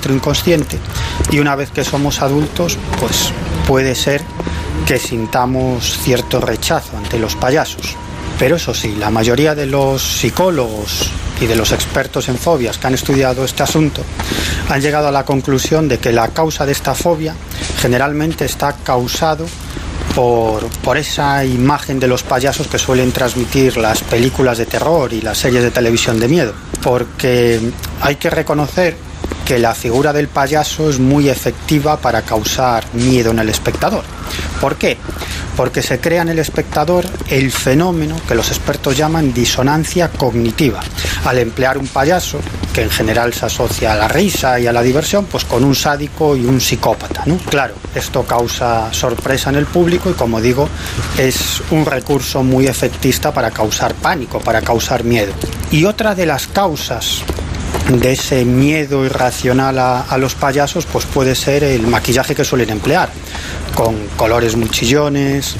nuestro inconsciente, y una vez que somos adultos, pues puede ser que sintamos cierto rechazo ante los payasos. Pero eso sí, la mayoría de los psicólogos y de los expertos en fobias que han estudiado este asunto han llegado a la conclusión de que la causa de esta fobia generalmente está causado por esa imagen de los payasos que suelen transmitir las películas de terror y las series de televisión de miedo. Porque hay que reconocer que la figura del payaso es muy efectiva para causar miedo en el espectador. ¿Por qué? Porque se crea en el espectador el fenómeno que los expertos llaman disonancia cognitiva. Al emplear un payaso, que en general se asocia a la risa y a la diversión, pues con un sádico y un psicópata, ¿no? Claro, esto causa sorpresa en el público y, como digo, es un recurso muy efectista para causar pánico, para causar miedo. Y otra de las causas de ese miedo irracional a los payasos, pues puede ser el maquillaje que suelen emplear, con colores muy chillones,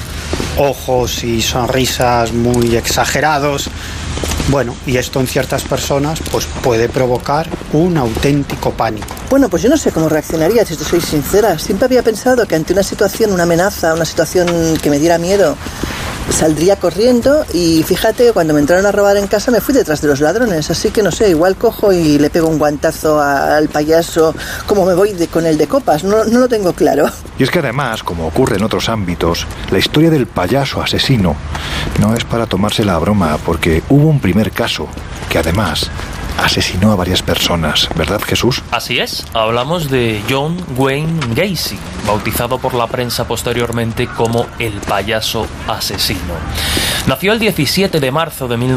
ojos y sonrisas muy exagerados. Bueno, y esto en ciertas personas pues puede provocar un auténtico pánico. Bueno, pues yo no sé cómo reaccionaría, si te soy sincera. Siempre había pensado que ante una situación, una amenaza, una situación que me diera miedo, saldría corriendo, y fíjate, cuando me entraron a robar en casa me fui detrás de los ladrones, así que no sé, igual cojo y le pego un guantazo al payaso, como me voy con el de copas, no lo tengo claro. Y es que además, como ocurre en otros ámbitos, la historia del payaso asesino no es para tomársela a broma, porque hubo un primer caso que además asesinó a varias personas, ¿verdad, Jesús? Así es, hablamos de John Wayne Gacy, bautizado por la prensa posteriormente como el payaso asesino. Nació el 17 de marzo de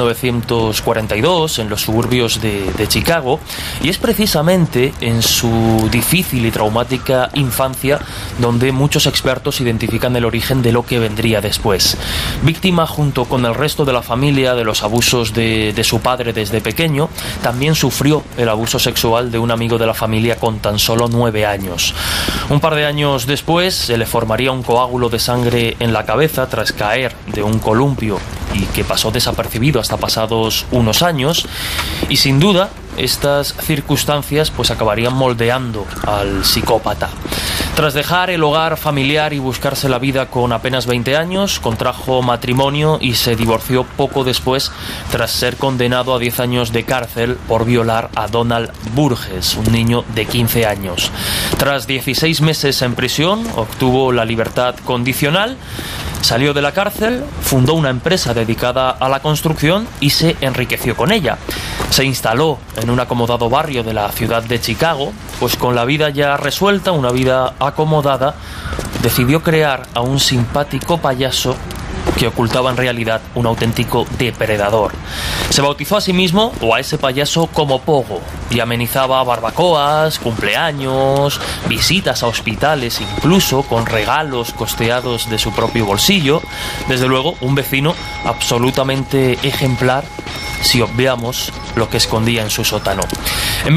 1942 en los suburbios de Chicago, y es precisamente en su difícil y traumática infancia donde muchos expertos identifican el origen de lo que vendría después. Víctima junto con el resto de la familia de los abusos de su padre desde pequeño, también sufrió el abuso sexual de un amigo de la familia con tan solo 9 años. Un par de años después se le formaría un coágulo de sangre en la cabeza tras caer de un columpio, y que pasó desapercibido hasta pasados unos años, y sin duda estas circunstancias pues acabarían moldeando al psicópata. Tras dejar el hogar familiar y buscarse la vida con apenas 20 años, contrajo matrimonio y se divorció poco después, tras ser condenado a 10 años de cárcel por violar a Donald Burgess, un niño de 15 años. Tras 16 meses en prisión, obtuvo la libertad condicional, salió de la cárcel, fundó una empresa dedicada a la construcción y se enriqueció con ella. Se instaló en un acomodado barrio de la ciudad de Chicago, pues con la vida ya resuelta, una vida acomodada, decidió crear a un simpático payaso que ocultaba en realidad un auténtico depredador. Se bautizó a sí mismo, o a ese payaso, como Pogo, y amenizaba barbacoas, cumpleaños, visitas a hospitales, incluso con regalos costeados de su propio bolsillo. Desde luego, un vecino absolutamente ejemplar, si obviamos lo que escondía en su sótano. En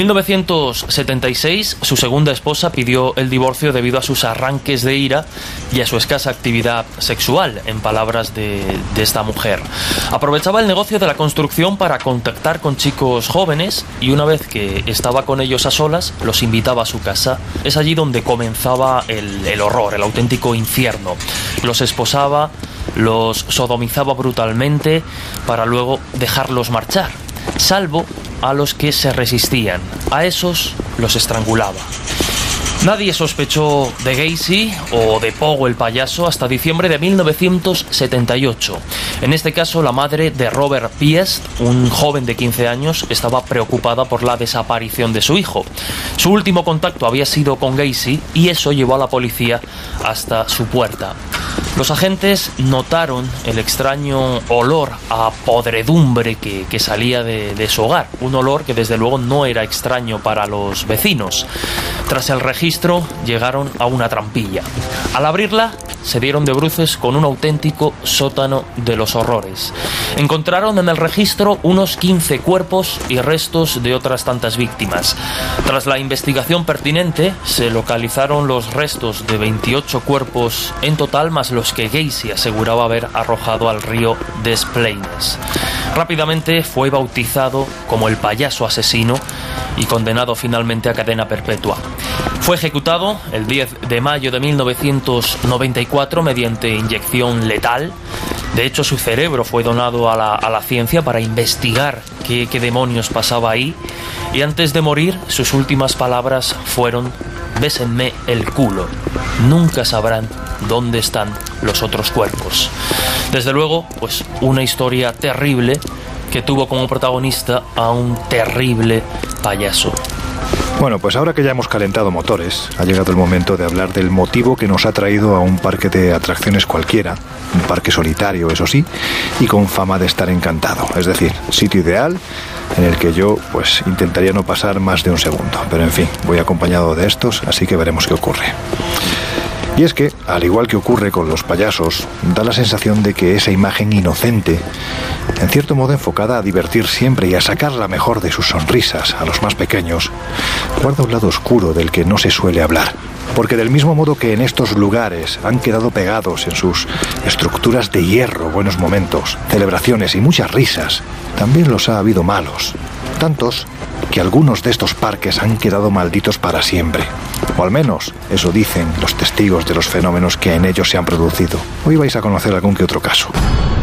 1976, su segunda esposa pidió el divorcio debido a sus arranques de ira y a su escasa actividad sexual, en palabras de esta mujer. Aprovechaba el negocio de la construcción para contactar con chicos jóvenes, y una vez que estaba con ellos a solas, los invitaba a su casa. Es allí donde comenzaba el horror, el auténtico infierno. Los esposaba, los sodomizaba brutalmente para luego dejarlos marchar, salvo a los que se resistían. A esos los estrangulaba. Nadie sospechó de Gacy o de Pogo el payaso hasta diciembre de 1978. En este caso, la madre de Robert Piest, un joven de 15 años, estaba preocupada por la desaparición de su hijo. Su último contacto había sido con Gacy, y eso llevó a la policía hasta su puerta. Los agentes notaron el extraño olor a podredumbre que salía de su hogar, un olor que desde luego no era extraño para los vecinos. Tras el registro llegaron a una trampilla. Al abrirla, se dieron de bruces con un auténtico sótano de los horrores. Encontraron en el registro unos 15 cuerpos y restos de otras tantas víctimas. Tras la investigación pertinente, se localizaron los restos de 28 cuerpos en total, más los que Gacy aseguraba haber arrojado al río Des Plaines. Rápidamente fue bautizado como el payaso asesino y condenado finalmente a cadena perpetua. Fue ejecutado el 10 de mayo de 1994 mediante inyección letal. De hecho, su cerebro fue donado a la ciencia para investigar qué demonios pasaba ahí. Y antes de morir, sus últimas palabras fueron: bésenme el culo. Nunca sabrán dónde están los otros cuerpos. Desde luego, pues una historia terrible que tuvo como protagonista a un terrible payaso. Bueno, pues ahora que ya hemos calentado motores, ha llegado el momento de hablar del motivo que nos ha traído a un parque de atracciones cualquiera, un parque solitario, eso sí, y con fama de estar encantado. Es decir, sitio ideal en el que yo, pues, intentaría no pasar más de un segundo. Pero en fin, voy acompañado de estos, así que veremos qué ocurre. Y es que, al igual que ocurre con los payasos, da la sensación de que esa imagen inocente, en cierto modo enfocada a divertir siempre y a sacar la mejor de sus sonrisas a los más pequeños, guarda un lado oscuro del que no se suele hablar. Porque del mismo modo que en estos lugares han quedado pegados en sus estructuras de hierro buenos momentos, celebraciones y muchas risas, también los ha habido malos. Tantos que algunos de estos parques han quedado malditos para siempre. O al menos eso dicen los testigos de los fenómenos que en ellos se han producido. Hoy vais a conocer algún que otro caso.